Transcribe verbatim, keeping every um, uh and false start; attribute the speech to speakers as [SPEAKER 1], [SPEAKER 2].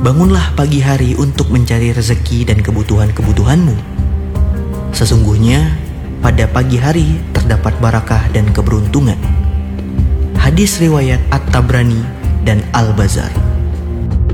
[SPEAKER 1] Bangunlah pagi hari untuk mencari rezeki dan kebutuhan-kebutuhanmu. Sesungguhnya pada pagi hari terdapat barakah dan keberuntungan. Hadis riwayat At-Tabrani dan Al-Bazar.